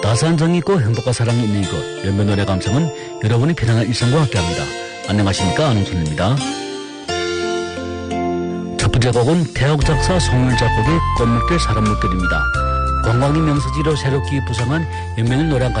따스한 정이 있고 행복과 사랑이 있는 이곳 연면 노래 감상은 여러분이 편안한 일상과 함께합니다. 안녕하십니까, 안홍준입니다. 첫 번째 곡은 태옥 작사 송윤 작곡의 꽃물길 사람물길입니다. 관광지 명소지로 새롭게 부상한 연면을 노래한